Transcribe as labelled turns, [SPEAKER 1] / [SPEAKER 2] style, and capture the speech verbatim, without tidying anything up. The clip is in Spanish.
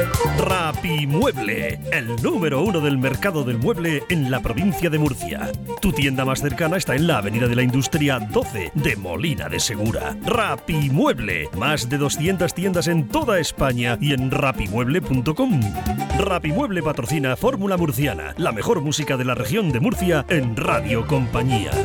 [SPEAKER 1] Rapimueble, el número uno del mercado del mueble en la provincia de Murcia. Tu tienda más cercana está en la Avenida de la Industria doce de Molina de Segura. Rapimueble, más de doscientas tiendas en toda España y en rapimueble punto com. Rapimueble patrocina Fórmula Murciana, la mejor música de la región de Murcia en Radio Compañía.